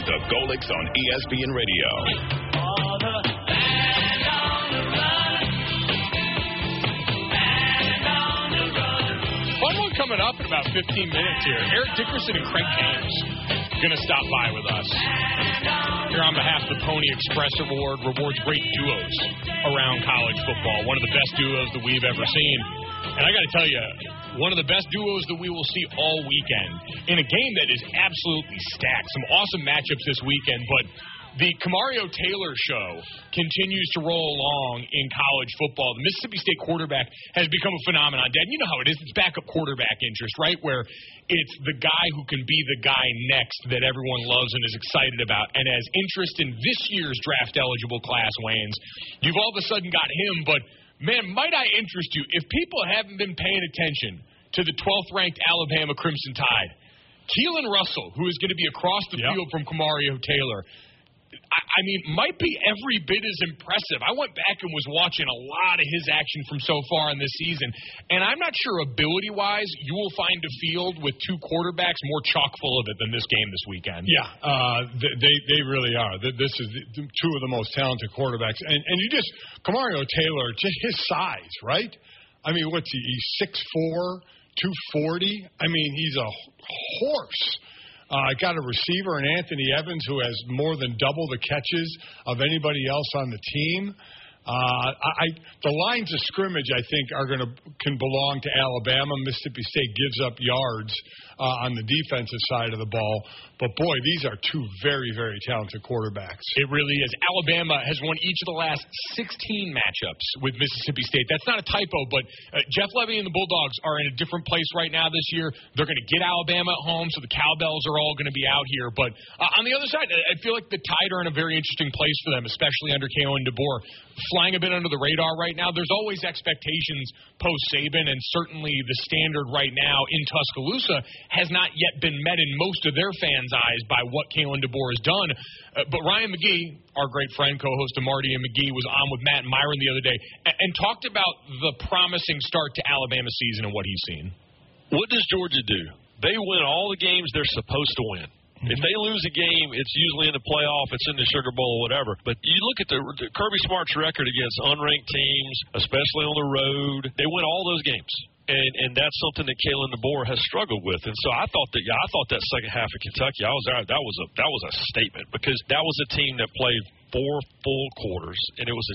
The Golics on ESPN Radio. Fun one coming up in about 15 minutes here. Eric Dickerson and Craig James going to stop by with us. Here on behalf of the Pony Express Award, rewards great duos around college football. One of the best duos that we've ever seen. And I got to tell you, one of the best duos that we will see all weekend in a game that is absolutely stacked. Some awesome matchups this weekend, but the Kamario Taylor show continues to roll along in college football. The Mississippi State quarterback has become a phenomenon. Dad, you know how it is. It's backup quarterback interest, right, where it's the guy who can be the guy next that everyone loves and is excited about. And as interest in this year's draft-eligible class wanes, you've all of a sudden got him. But, man, might I interest you, if people haven't been paying attention to the 12th-ranked Alabama Crimson Tide, Keelan Russell, who is going to be across the field from Kamario Taylor, I mean, might be every bit as impressive. I went back and was watching a lot of his action from so far in this season, and I'm not sure ability-wise you will find a field with two quarterbacks more chock full of it than this game this weekend. Yeah, they really are. This is two of the most talented quarterbacks. And you just, Kamario Taylor, just his size, right? I mean, what's he? He's 6'4", 240. I mean, he's a horse. Got a receiver in Anthony Evans who has more than double the catches of anybody else on the team. The lines of scrimmage, I think, can belong to Alabama. Mississippi State gives up yards on the defensive side of the ball. But, boy, these are two very, very talented quarterbacks. It really is. Alabama has won each of the last 16 matchups with Mississippi State. That's not a typo, but Jeff Levy and the Bulldogs are in a different place right now this year. They're going to get Alabama at home, so the cowbells are all going to be out here. But on the other side, I feel like the Tide are in a very interesting place for them, especially under Kalen DeBoer. Flying a bit under the radar right now. There's always expectations post-Saban, and certainly the standard right now in Tuscaloosa has not yet been met in most of their fans' eyes by what Kalen DeBoer has done. But Ryan McGee, our great friend, co-host of Marty and McGee, was on with Matt and Myron the other day and talked about the promising start to Alabama season and what he's seen. What does Georgia do? They win all the games they're supposed to win. If they lose a game, it's usually in the playoff, it's in the Sugar Bowl or whatever. But you look at the Kirby Smart's record against unranked teams, especially on the road. They win all those games. And that's something that Kalen DeBoer has struggled with. And so I thought that second half of Kentucky, that was a statement, because that was a team that played 4 full quarters, and it was a